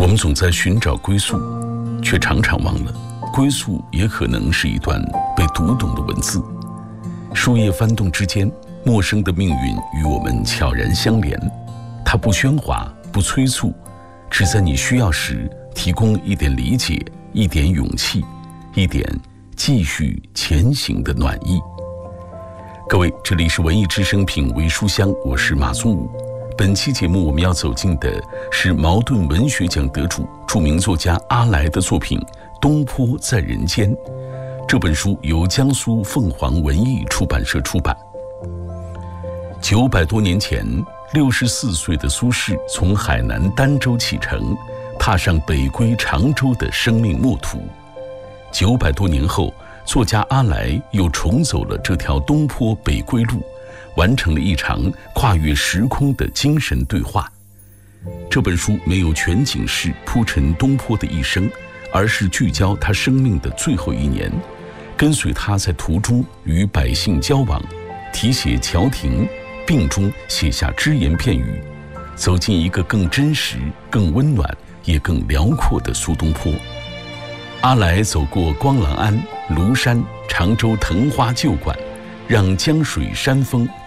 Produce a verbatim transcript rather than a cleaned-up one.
我们总在寻找归宿，却常常忘了，归宿也可能是一段被读懂的文字。树叶翻动之间，陌生的命运与我们悄然相连。它不喧哗，不催促，只在你需要时提供一点理解，一点勇气，一点继续前行的暖意。各位，这里是文艺之声品味书香，我是马宗武。本期节目我们要走进的是茅盾文学奖得主、著名作家阿来的作品《东坡在人间》。这本书由江苏凤凰文艺出版社出版。九百多年前，六十四岁的苏轼从海南儋州启程，踏上北归常州的生命墨途。九百多年后，作家阿来又重走了这条东坡北归路，完成了一场跨越时空的精神对话。这本书没有全景式铺陈东坡的一生，而是聚焦他生命的最后一年，跟随他在途中与百姓交往，题写桥亭，病中写下只言片语，走进一个更真实、更温暖也更辽阔的苏东坡。阿来走过光廊庵、庐山、常州藤花旧馆，让江水山峰